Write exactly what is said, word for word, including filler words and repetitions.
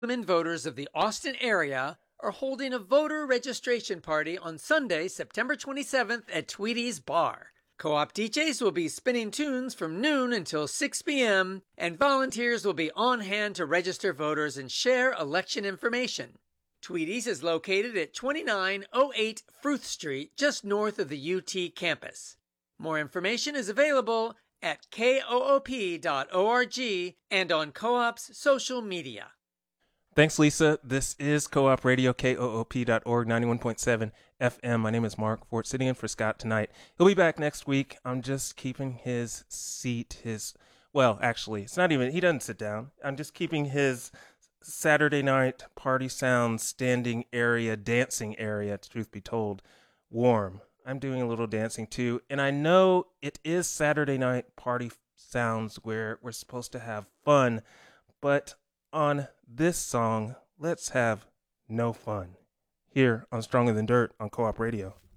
Women voters of the Austin area are holding a voter registration party on Sunday, September twenty-seventh at Tweedy's Bar. Co-op D Js will be spinning tunes from noon until six p.m., and volunteers will be on hand to register voters and share election information. Tweedy's is located at twenty-nine oh eight Fruth Street, just north of the U T campus. More information is available at koop dot org and on Co-op's social media. Thanks, Lisa. This is Co-op Radio, koop dot org, ninety-one point seven F M. My name is Mark Fort, sitting in for Scott tonight. He'll be back next week. I'm just keeping his seat, his, well, actually, it's not even, he doesn't sit down. I'm just keeping his Saturday night party sound standing area, dancing area, truth be told, warm. I'm doing a little dancing too. And I know it is Saturday night party sounds where we're supposed to have fun, but on this song, let's have no fun. Here on Stronger Than Dirt on Co-op Radio.